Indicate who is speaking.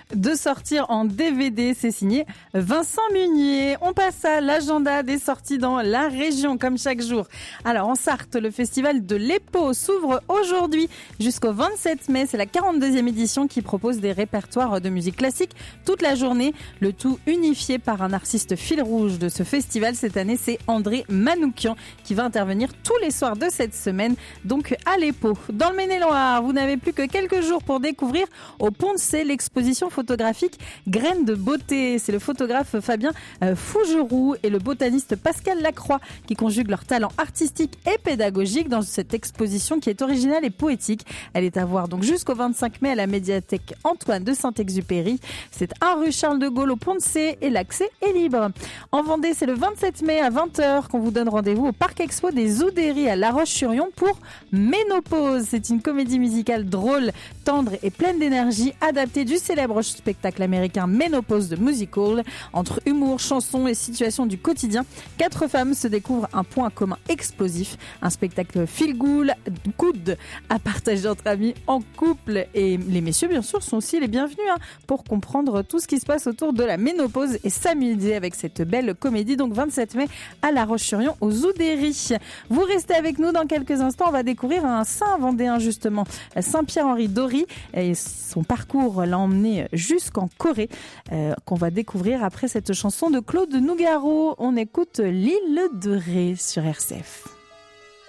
Speaker 1: de sortir en DVD. C'est signé Vincent Munier. On passe à l'agenda des sorties dans la région, comme chaque jour. Alors, en Sarthe, le festival de l'EPO s'ouvre aujourd'hui jusqu'au 27 mai. C'est la 42e édition qui propose des répertoires de musique classique toute la journée. Le tout unifié par un artiste fil rouge de ce festival. Cette année, c'est André Manoukian qui va intervenir tous les soirs de cette semaine, donc à l'EPO. Dans le Maine-et-Loire, vous n'avez plus que quelques jours pour découvrir au Pont de Cé l'exposition photographique Graines de beauté. C'est le photographe Fabien Fougeroux et le botaniste Pascal Lacroix qui conjuguent leurs talents artistiques et pédagogiques dans cette exposition qui est originale et poétique. Elle est à voir donc jusqu'au 25 mai à la médiathèque Antoine de Saint-Exupéry. C'est 1 rue Charles de Gaulle au Pont de Cé et l'accès est libre. En Vendée, c'est le 27 mai à 20h qu'on vous donne rendez-vous au Parc Expo des Oudéries à La Roche-sur-Yon pour Ménopause. C'est une comédie musicale drôle, tendre et pleine d'énergie, adaptée du célèbre spectacle américain Ménopause de Musical. Entre humour, chansons et situations du quotidien, 4 femmes se découvrent un point commun explosif. Un spectacle feel good à partager entre amis, en couple. Et les messieurs, bien sûr, sont aussi les bienvenus pour comprendre tout ce qui se passe autour de la ménopause et s'amuser avec cette belle comédie. Donc 27 mai à La Roche-sur-Yon aux Oudéries. Vous restez avec nous dans quelques instants. On va découvrir un saint vendéen justement, Saint-Pierre-Henri d'Ory. Et son parcours l'a emmené jusqu'en Corée, qu'on va découvrir après cette chanson de Claude Nougaro. On écoute L'île de Ré sur RCF.